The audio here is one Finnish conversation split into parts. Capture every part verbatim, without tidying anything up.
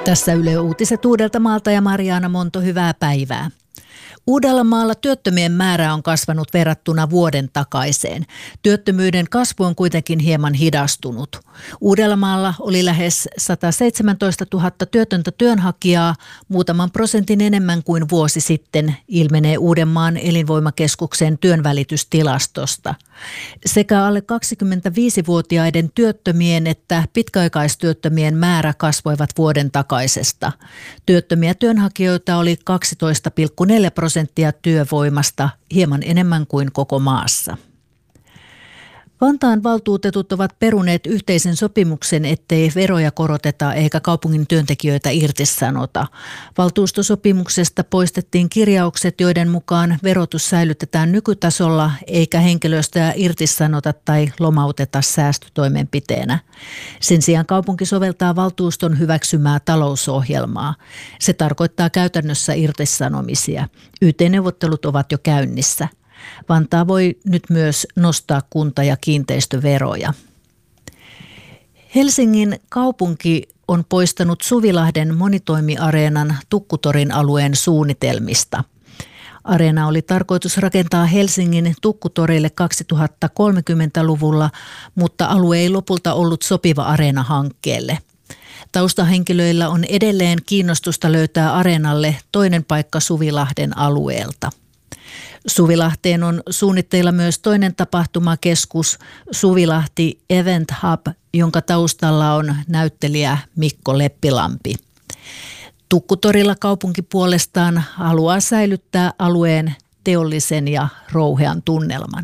Tässä Yle Uutiset Uudeltamaalta ja Mariana Monto, hyvää päivää. Uudellamaalla työttömien määrä on kasvanut verrattuna vuoden takaiseen. Työttömyyden kasvu on kuitenkin hieman hidastunut. Uudellamaalla oli lähes sata seitsemäntoista tuhatta työtöntä työnhakijaa, muutaman prosentin enemmän kuin vuosi sitten, ilmenee Uudenmaan elinvoimakeskuksen työnvälitystilastosta. Sekä alle kaksikymmentäviisivuotiaiden työttömien että pitkäaikaistyöttömien määrä kasvoivat vuoden takaisesta. Työttömiä työnhakijoita oli kaksitoista pilkku neljä prosenttia työvoimasta, hieman enemmän kuin koko maassa. Vantaan valtuutetut ovat peruneet yhteisen sopimuksen, ettei veroja koroteta eikä kaupungin työntekijöitä irtisanota. Valtuustosopimuksesta poistettiin kirjaukset, joiden mukaan verotus säilytetään nykytasolla eikä henkilöstöä irtisanota tai lomauteta säästötoimenpiteenä. Sen sijaan kaupunki soveltaa valtuuston hyväksymää talousohjelmaa. Se tarkoittaa käytännössä irtisanomisia. Y T-neuvottelut ovat jo käynnissä. Vantaa voi nyt myös nostaa kunta- ja kiinteistöveroja. Helsingin kaupunki on poistanut Suvilahden monitoimiareenan Tukkutorin alueen suunnitelmista. Areena oli tarkoitus rakentaa Helsingin Tukkutorille kaksituhattakolmekymmentäluvulla, mutta alue ei lopulta ollut sopiva areena hankkeelle. Taustahenkilöillä on edelleen kiinnostusta löytää areenalle toinen paikka Suvilahden alueelta. Suvilahteen on suunnitteilla myös toinen tapahtumakeskus, Suvilahti Event Hub, jonka taustalla on näyttelijä Mikko Leppilampi. Tukkutorilla kaupunki puolestaan haluaa säilyttää alueen teollisen ja rouhean tunnelman.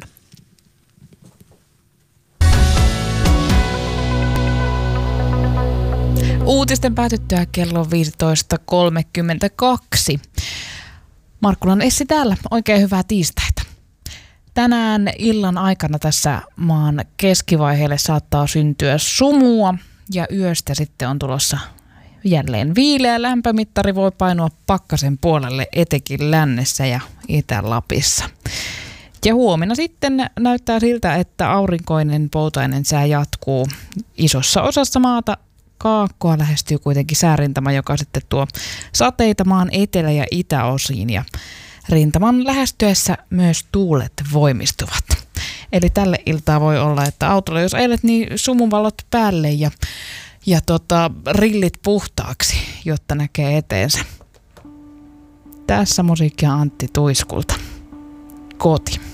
Uutisten päätyttyä kello viisitoista kolmekymmentäkaksi. Markkulan Essi täällä. Oikein hyvää tiistaita. Tänään illan aikana tässä maan keskivaiheelle saattaa syntyä sumua ja yöstä sitten on tulossa jälleen viileä. Lämpömittari voi painua pakkasen puolelle etenkin lännessä ja Itä-Lapissa. Ja huomenna sitten näyttää siltä, että aurinkoinen poutainen sää jatkuu isossa osassa maata. Kaakkoa lähestyy kuitenkin säärintama, joka sitten tuo sateita maan etelä- ja itäosiin ja rintaman lähestyessä myös tuulet voimistuvat. Eli tälle iltaa voi olla, että autolla jos ajelet, niin sumuvalot päälle ja, ja tota, rillit puhtaaksi, jotta näkee eteensä. Tässä musiikkia Antti Tuiskulta. Koti.